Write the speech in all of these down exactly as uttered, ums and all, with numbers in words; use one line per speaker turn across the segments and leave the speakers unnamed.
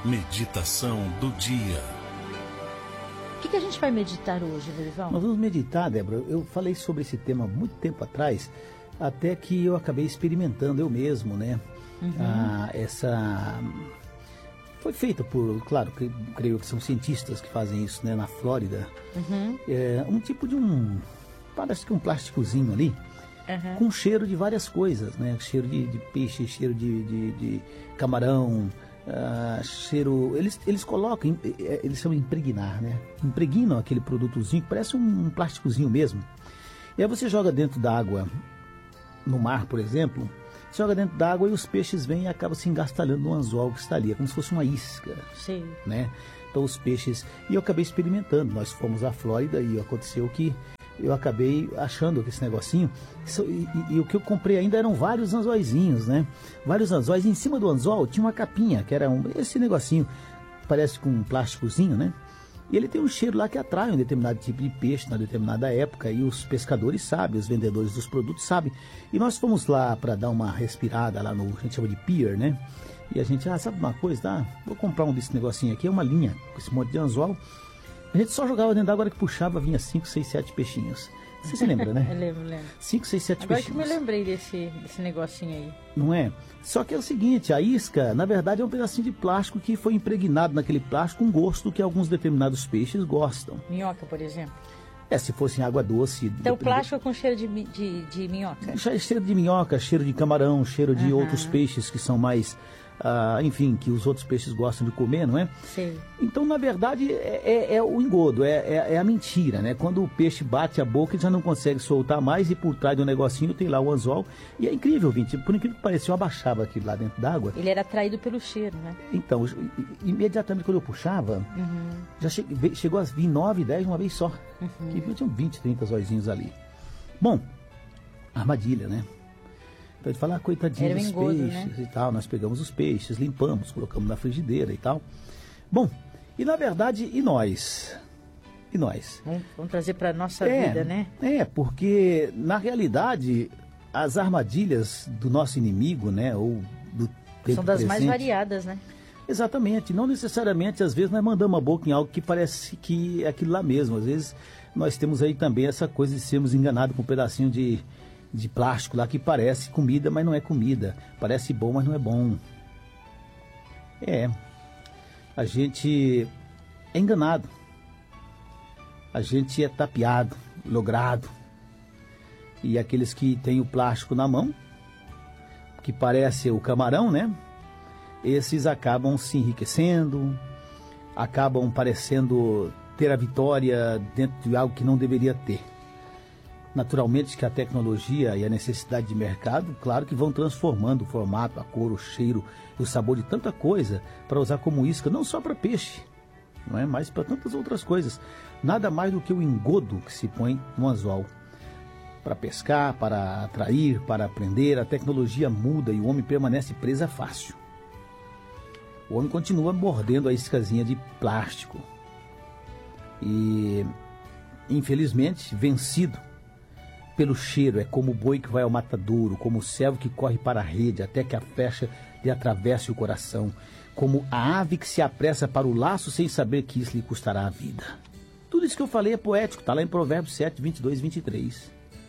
Meditação do dia.
O que, que a gente vai meditar hoje, Dorival?
Nós vamos meditar, Débora. Eu falei sobre esse tema há muito tempo atrás, até que eu acabei experimentando eu mesmo, né? Uhum. Ah, essa... Foi feita por, claro, creio que são cientistas que fazem isso, né? Na Flórida. Uhum. É um tipo de um... Parece que um plásticozinho ali. Uhum. Com cheiro de várias coisas, né? Cheiro de, de peixe, cheiro de, de, de camarão, uh, cheiro... Eles, eles colocam, eles chamam de impregnar, né? Impregnam aquele produtozinho que parece um, um plásticozinho mesmo. E aí você joga dentro da água, no mar, por exemplo, você joga dentro da água e os peixes vêm e acabam se engastalhando no anzol que está ali. É como se fosse uma isca. Sim. Né? Então os peixes... E eu acabei experimentando. Nós fomos à Flórida e aconteceu que eu acabei achando que esse negocinho, isso, e, e, e o que eu comprei ainda eram vários anzóizinhos, né? Vários anzóis, e em cima do anzol tinha uma capinha, que era um, esse negocinho, parece com um plásticozinho, né? E ele tem um cheiro lá que atrai um determinado tipo de peixe na determinada época, e os pescadores sabem, os vendedores dos produtos sabem. E nós fomos lá para dar uma respirada lá no, a gente chama de pier, né? E a gente, ah, sabe uma coisa, tá? Vou comprar um desse negocinho aqui, é uma linha, com esse monte de anzol. A gente só jogava dentro da água, hora que puxava, vinha cinco, seis, sete peixinhos. Você se lembra, né?
Eu lembro, lembro.
cinco, seis, sete
Agora
peixinhos.
Agora que eu me lembrei desse, desse negocinho aí.
Não é? Só que é o seguinte, a isca, na verdade, é um pedacinho de plástico que foi impregnado naquele plástico com gosto que alguns determinados peixes gostam.
Minhoca, por exemplo?
É, se fosse em água doce...
Então o plástico é com cheiro de, de, de minhoca?
Cheiro de minhoca, cheiro de camarão, cheiro de uhum. outros peixes que são mais... Uh, enfim, que os outros peixes gostam de comer, não é? Sim. Então, na verdade, é, é, é o engodo, é, é, é a mentira, né? Quando o peixe bate a boca, ele já não consegue soltar mais e por trás do negocinho tem lá o anzol. E é incrível, gente, por incrível que pareça, eu abaixava aquilo lá dentro d'água.
Ele era atraído pelo cheiro, né?
Então, imediatamente quando eu puxava, uhum. já che chegou a vir nove, dez uma vez só. Uhum. Que tinham vinte, trinta zóizinhos ali. Bom, armadilha, né? Então ele fala, ah, coitadinho dos engodo, peixes, né? E tal. Nós pegamos os peixes, limpamos, colocamos na frigideira e tal. Bom, e na verdade, e nós? E nós?
Vamos, vamos trazer para a nossa é, vida, né?
É, porque na realidade, as armadilhas do nosso inimigo, né? Ou do tempo
São das
presente,
mais variadas, né?
Exatamente. Não necessariamente, às vezes, nós mandamos a boca em algo que parece que é aquilo lá mesmo. Às vezes, nós temos aí também essa coisa de sermos enganados com um pedacinho de... de plástico lá que parece comida, mas não é comida. Parece bom, mas não é bom. É. A gente é enganado. A gente é tapeado, logrado. E aqueles que têm o plástico na mão, que parece o camarão, né? Esses acabam se enriquecendo, acabam parecendo ter a vitória dentro de algo que não deveria ter. Naturalmente que a tecnologia e a necessidade de mercado, claro que vão transformando o formato, a cor, o cheiro, o sabor de tanta coisa para usar como isca, não só para peixe, não é, mas para tantas outras coisas. Nada mais do que o engodo que se põe no anzol. Para pescar, para atrair, para prender, a tecnologia muda e o homem permanece presa fácil. O homem continua mordendo a iscazinha de plástico. E, infelizmente, vencido pelo cheiro, é como o boi que vai ao matadouro, como o servo que corre para a rede até que a flecha lhe atravesse o coração, como a ave que se apressa para o laço sem saber que isso lhe custará a vida. Tudo isso que eu falei é poético, está lá em Provérbios sete, vinte e dois e vinte e três.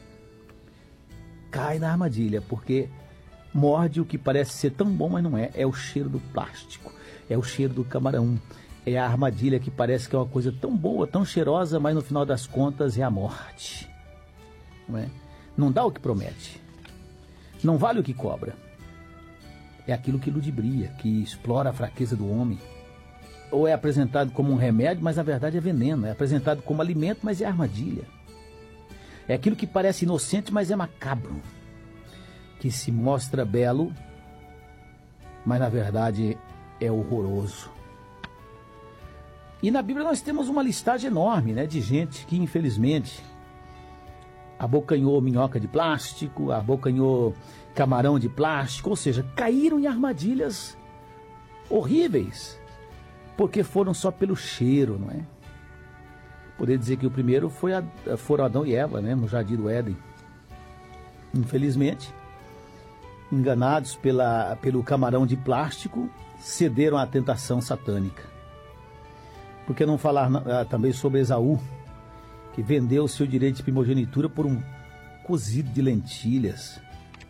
Cai na armadilha, porque morde o que parece ser tão bom, mas não é. É o cheiro do plástico, é o cheiro do camarão, é a armadilha que parece que é uma coisa tão boa, tão cheirosa, mas no final das contas é a morte. Não é? Não dá o que promete, não vale o que cobra, é aquilo que ludibria, que explora a fraqueza do homem, ou é apresentado como um remédio, mas na verdade é veneno, é apresentado como alimento, mas é armadilha, é aquilo que parece inocente, mas é macabro, que se mostra belo, mas na verdade é horroroso. E na Bíblia nós temos uma listagem enorme, né, de gente que infelizmente abocanhou minhoca de plástico, abocanhou camarão de plástico, ou seja, caíram em armadilhas horríveis, porque foram só pelo cheiro, não é? Poderia dizer que o primeiro foi a, foram Adão e Eva, né, no Jardim do Éden. Infelizmente, enganados pela, pelo camarão de plástico, cederam à tentação satânica. Por que não falar ah, também sobre Esaú, que vendeu o seu direito de primogenitura por um cozido de lentilhas?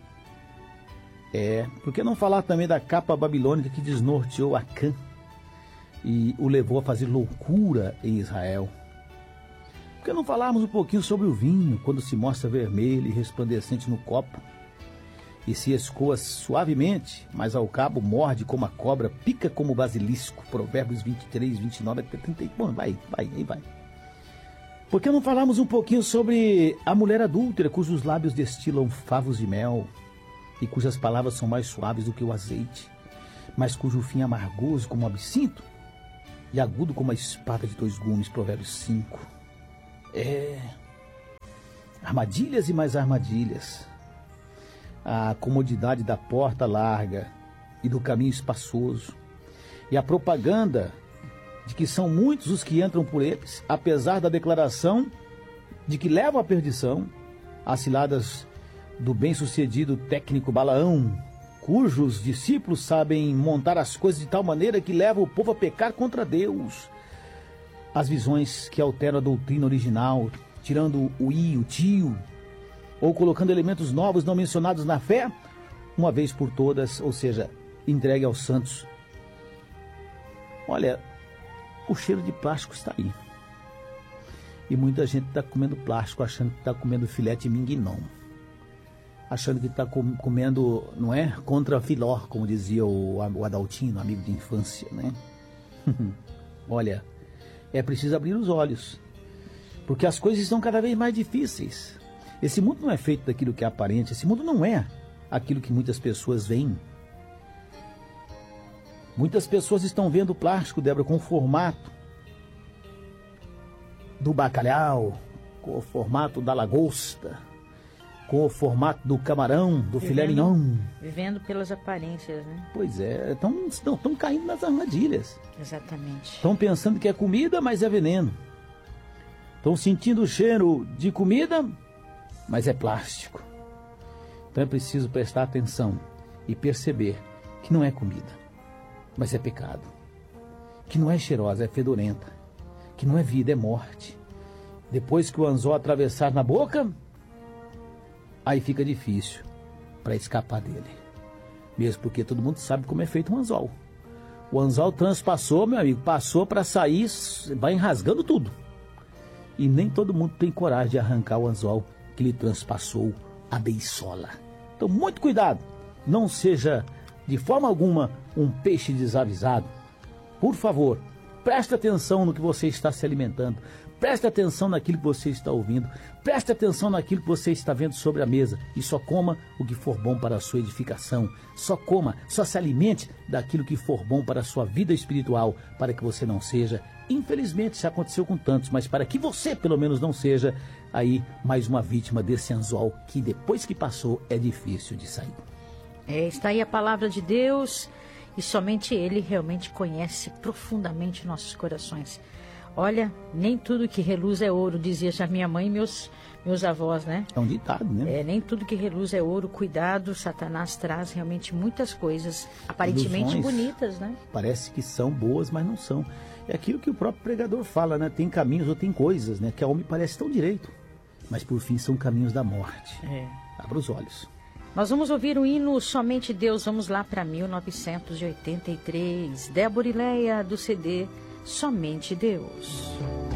É, por que não falar também da capa babilônica que desnorteou Acã e o levou a fazer loucura em Israel? Por que não falarmos um pouquinho sobre o vinho, quando se mostra vermelho e resplandecente no copo, e se escoa suavemente, mas ao cabo morde como a cobra, pica como o basilisco? Provérbios vinte e três, vinte e nove, trinta. Bom, vai, vai, aí vai. Por que não falarmos um pouquinho sobre a mulher adúltera, cujos lábios destilam favos de mel, e cujas palavras são mais suaves do que o azeite, mas cujo fim é amargoso como o absinto, e agudo como a espada de dois gumes? Provérbios cinco. É... armadilhas e mais armadilhas. A comodidade da porta larga e do caminho espaçoso, e a propaganda de que são muitos os que entram por eles, apesar da declaração de que levam à perdição, as ciladas do bem-sucedido técnico Balaão, cujos discípulos sabem montar as coisas de tal maneira que levam o povo a pecar contra Deus, as visões que alteram a doutrina original, tirando o i, o tio, ou colocando elementos novos não mencionados na fé, uma vez por todas, ou seja, entregue aos santos. Olha, o cheiro de plástico está aí. E muita gente está comendo plástico, achando que está comendo filé de mingnon. Achando que está comendo, não é? Contra filó, como dizia o, o Adaltino, amigo de infância, né? Olha, é preciso abrir os olhos, porque as coisas estão cada vez mais difíceis. Esse mundo não é feito daquilo que é aparente, esse mundo não é aquilo que muitas pessoas veem. Muitas pessoas estão vendo o plástico, Débora, com o formato do bacalhau, com o formato da lagosta, com o formato do camarão, do vivendo, filé mignon.
Vivendo pelas aparências, né?
Pois é, estão, estão, estão caindo nas armadilhas.
Exatamente.
Estão pensando que é comida, mas é veneno. Estão sentindo o cheiro de comida, mas é plástico. Então é preciso prestar atenção e perceber que não é comida, mas é pecado. Que não é cheirosa, é fedorenta. Que não é vida, é morte. Depois que o anzol atravessar na boca, aí fica difícil para escapar dele. Mesmo porque todo mundo sabe como é feito um anzol. O anzol transpassou, meu amigo, passou para sair, vai enrasgando tudo. E nem todo mundo tem coragem de arrancar o anzol que lhe transpassou a beisola. Então, muito cuidado. Não seja, de forma alguma, um peixe desavisado. Por favor, preste atenção no que você está se alimentando. Preste atenção naquilo que você está ouvindo. Preste atenção naquilo que você está vendo sobre a mesa. E só coma o que for bom para a sua edificação. Só coma, só se alimente daquilo que for bom para a sua vida espiritual, para que você não seja, infelizmente isso aconteceu com tantos, mas para que você pelo menos não seja aí mais uma vítima desse anzol que depois que passou é difícil de sair.
É, está aí a palavra de Deus e somente Ele realmente conhece profundamente nossos corações. Olha, nem tudo que reluz é ouro, dizia já minha mãe e meus, meus avós, né?
É um ditado, né?
É, nem tudo que reluz é ouro. Cuidado, Satanás traz realmente muitas coisas aparentemente Ilusões, bonitas, né?
Parece que são boas, mas não são. É aquilo que o próprio pregador fala, né? Tem caminhos ou tem coisas, né? Que ao homem parece tão direito, mas por fim são caminhos da morte.
É.
Abra os olhos.
Nós vamos ouvir o hino Somente Deus. Vamos lá para mil novecentos e oitenta e três. Débora e Leia, do C D Somente Deus.